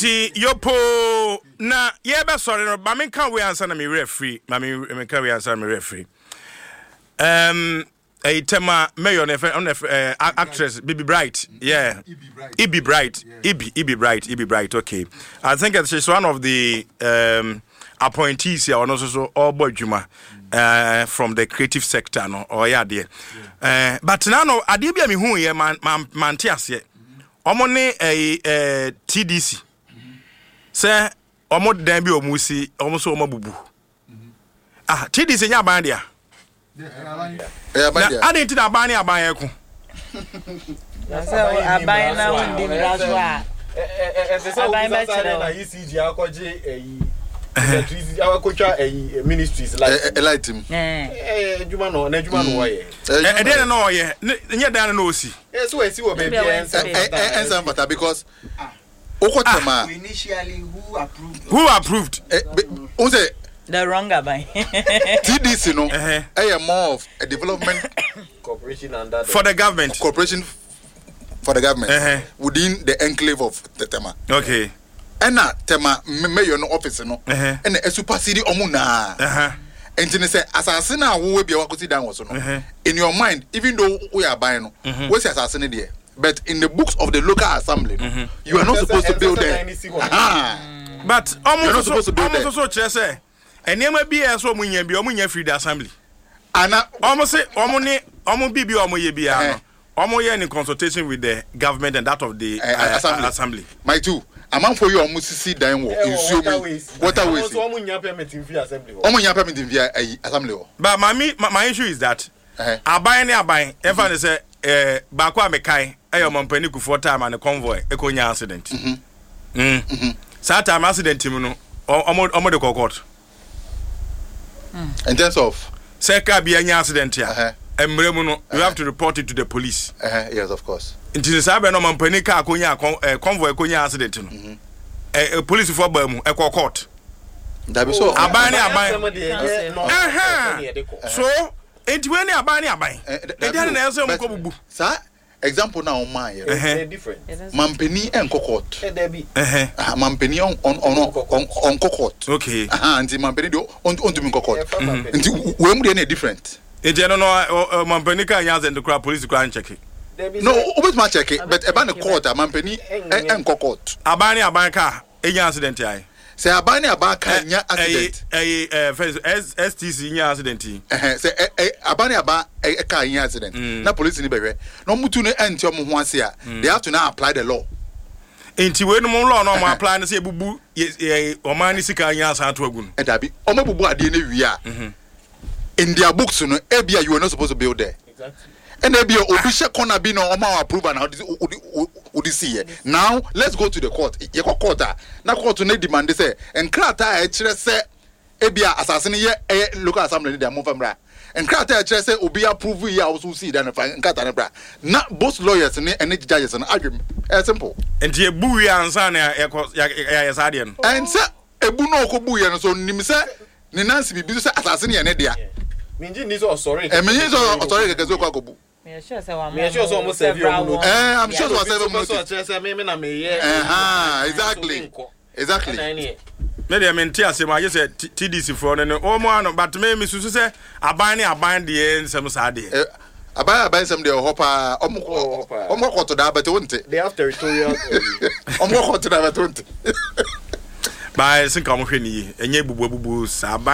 Ti yopo na yeba sorry no ba menka we answer na me referee ma me menka we answer me referee a tema mayor on actress Bibi Bright Ibi Bright okay I think she's one of the appointees here also all boy juma from the creative sector no or there but now no ade bia me hu ye man tiase omo ne TDC say omo dan bi omusi omo so omo bubu TDC nya ban dia I didn't know about it. Aban na undi mrazwa. Ministries like elite him. Juma no waye. E dey no ye. Nya dan no osi. So we see we baby answer better because Okotema initially who approved the wrong aban. TDC no more of a development corporation under for the government. Corporation for the government within the enclave of the Tema. Okay. And Tema mayor no office no and a super city omuna. And then say assassin who will be able to sit down also no. In your mind, even though we are buying no, what's assassin there? But in the books of the local assembly, you are not supposed to build there. But almost so say and never be as so munya be omunya free the assembly. Ana almost say omu bibi omu ye bia omu ye in consultation with the government and that of the assembly. My two among for you almost see down waterways. Omunya permit in free assembly. Omunya permit in via assembly. But my issue is that abai ever say bakwa mekai mampani kufor time and a convoy ekonya accident. Sa time accident no omo de court. In terms of Seka be any accident here. You have to report it to the police. Yes, of course. It is a no mampani car convoy konya accident. Police for Bermu, a court. That be so. So, it's when you are buying. It doesn't answer Mukobu. Sir, example now, my different. Mampeni and court. Mampeni on court. Okay. And Mampeni on to me court. When we different. It's no Mampeni can and the crowd police can check it. No, always my check it, but about the court, Mampeni and court. Abani car, any accident. Say Abani Abaka accident. STC accident. Say Abani Aba a car accident. Na police in the no mutune and your Mwansia. They have to now apply the law. Inti we no law no ma apply na say bubu o man ni sika anya san to agun. E dabi o ma bubu ade na wi a. In their books no ebia you are not supposed to build there. Exactly. And ebia obi she corner bi no o ma approve na see. Now let's go to the court. Ye court na court no demand say enkrata e kire say ebia assassin ye local assembly dey move amra. Enkrata e kire say obi approve ye also see that enkrata na bra. Na both lawyers ni and judges na adwem. Simple. And ye bu wi ansa na ya sade no. And say ebu no ko bu ye no so nim say ni Nancy bibi say assassin ye ne dia. Minji ni so sorry. Minji so sorry ke zo kwa go bu. Me sure say one. Me sure so almost every one. I'm sure so 7 minutes. Exactly. Me dey menti asem I say TDC for no no but me susu say aban dey nsem sa dey. Aban some dey hopa omo koto da but won't. They have territorial. Omo koto da but won't. Ba sin ka mo hwe ni enye bubu sa